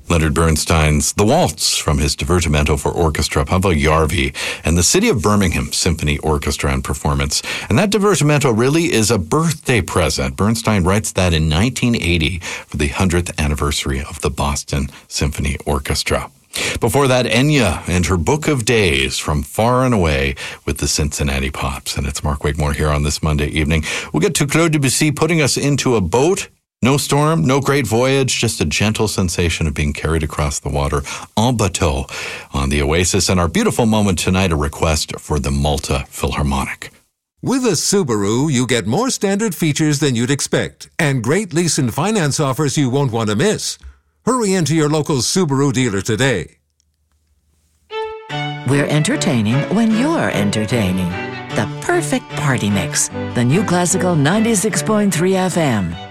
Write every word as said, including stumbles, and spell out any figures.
Leonard Bernstein's The Waltz from his Divertimento for Orchestra, Pavel Järvi, and the City of Birmingham Symphony Orchestra and Performance. And that Divertimento really is a birthday present. Bernstein writes that in nineteen eighty for the hundredth anniversary of the Boston Symphony Orchestra. Before that, Enya and her Book of Days from Far and Away with the Cincinnati Pops. And it's Mark Wakemore here on this Monday evening. We'll get to Claude Debussy putting us into a boat. No storm, no great voyage, just a gentle sensation of being carried across the water en bateau on the Oasis. And our beautiful moment tonight, a request for the Malta Philharmonic. With a Subaru, you get more standard features than you'd expect and great lease and finance offers you won't want to miss. Hurry into your local Subaru dealer today. We're entertaining when you're entertaining. The perfect party mix. The new classical ninety-six point three F M.